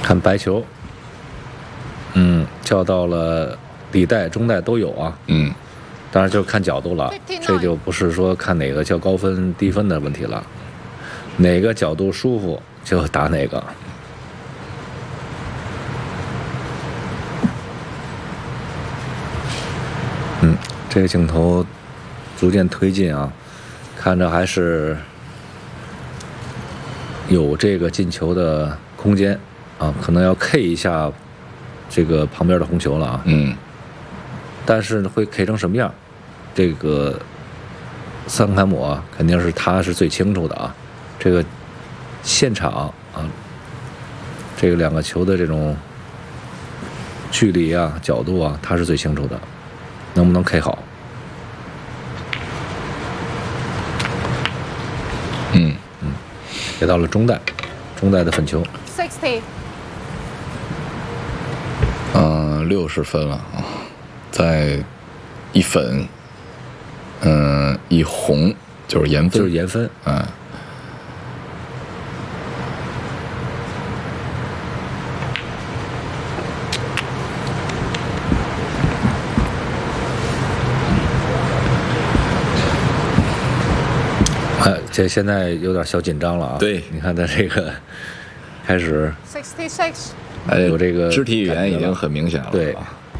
看白球，叫到了里带、中带都有啊。当然就是看角度了，这就不是说看哪个叫高分低分的问题了，哪个角度舒服就打哪个。这个镜头逐渐推进啊，看着还是有这个进球的空间啊，可能要 K 一下这个旁边的红球了啊。但是会 K 成什么样？这个桑凯姆啊，肯定是他是最清楚的啊。这个现场啊，这个两个球的这种距离啊、角度啊，他是最清楚的，能不能 K 好？给到了中带，中带的粉球。 60。 60分了啊，在一粉，一红就是颜分， 就是颜分。这现在有点小紧张了啊！ 对， 你看他这个开始 66。 有这个肢体语言已经很明显了。 对。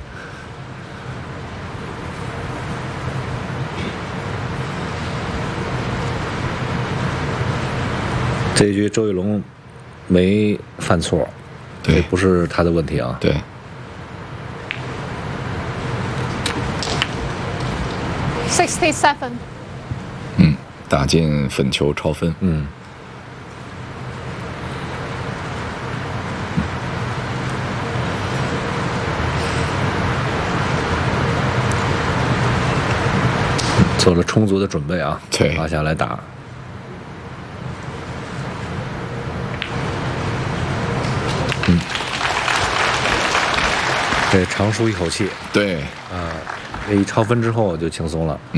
这一局周玉龙没犯错， 对， 不是他的问题啊。 对。 67。 打进粉球超分。 做了充足的准备啊， 对， 拿下来打。这长舒一口气。 对。 这一超分之后就轻松了。